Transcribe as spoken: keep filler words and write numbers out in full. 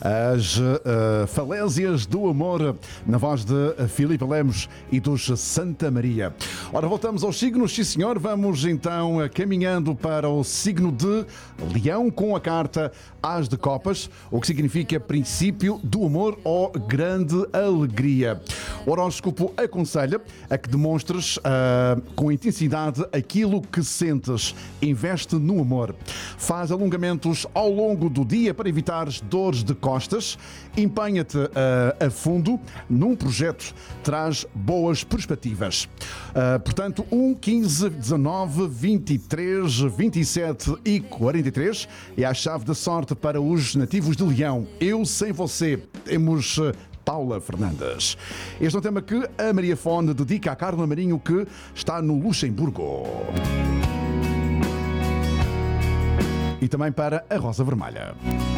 As uh, falésias do amor, na voz de Filipe Lemos e dos Santa Maria. Ora, voltamos aos signos, sim senhor. Vamos então caminhando para o signo de Leão com a carta As de Copas, o que significa princípio do amor ou grande alegria. O horóscopo aconselha a que demonstres uh, com intensidade aquilo que sentes. Investe no amor. Faz alongamentos ao longo do dia para evitar dores de costas. Empenha-te uh, a fundo num projeto. Traz boas perspectivas. Uh, portanto, um, quinze, dezanove, vinte e três, vinte e sete e quarenta e três é a chave da sorte para os nativos de Leão. Eu sem você. Temos uh, Paula Fernandes. Este é um tema que a Maria Fone dedica a Carla Marinho, que está no Luxemburgo. E também para a Rosa Vermelha.